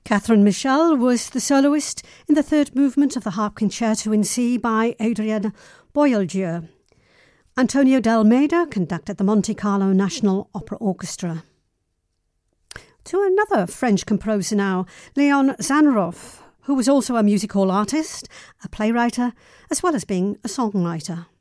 Catherine Michel was the soloist in the third movement of the Harp Concerto in C by Adrienne Boieldieu. Antonio de Almeida conducted the Monte Carlo National Opera Orchestra. To another French composer now, Leon Zanarov, who was also a music hall artist, a playwright, as well as being a songwriter.